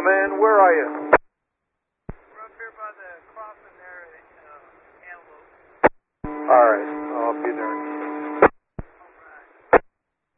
come in. Where are you? We're up here by the crossing there at Antelope. All right. I'll be there.